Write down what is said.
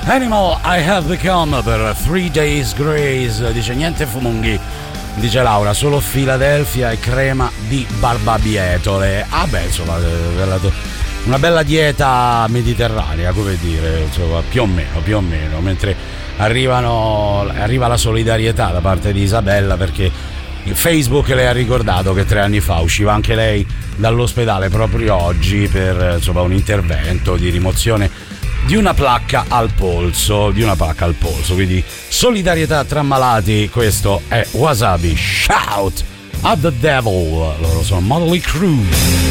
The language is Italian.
Animal I Have Become per 3 Days Grace, dice niente funghi, dice Laura, solo Philadelphia e crema di barbabietole. Ah beh, insomma, una bella dieta mediterranea, come dire, insomma, più o meno, mentre arriva la solidarietà da parte di Isabella, perché Facebook le ha ricordato che 3 anni fa usciva anche lei dall'ospedale proprio oggi per, insomma, un intervento di rimozione di una placca al polso, quindi solidarietà tra malati. Questo è Wasabi, Shout at the Devil, loro sono Motley Crue.